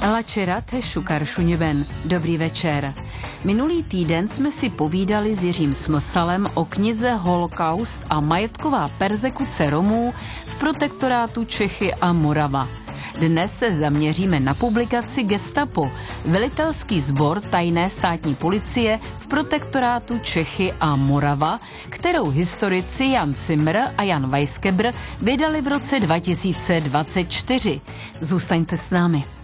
Lačerat šukar šuňben. Dobrý večer. Minulý týden jsme si povídali s Jiřím Smlsalem o knize Holokaust a majetková perzekuce Romů v protektorátu Čechy a Morava. Dnes se zaměříme na publikaci Gestapo, velitelský sbor tajné státní policie v protektorátu Čechy a Morava, kterou historici Jan Zimmer a Jan Weisgeber vydali v roce 2024. Zůstaňte s námi.